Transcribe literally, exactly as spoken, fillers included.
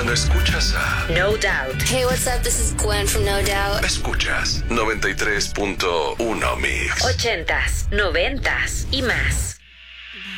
Cuando escuchas a No Doubt. Hey, what's up? This is Gwen from No Doubt. Escuchas noventa y tres punto uno Mix. Ochentas, noventas y más.